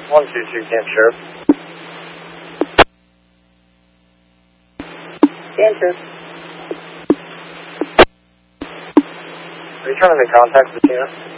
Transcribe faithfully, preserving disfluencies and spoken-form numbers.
one two two Camp Sheriff. Camp Sheriff. Returning the contact, Bettina.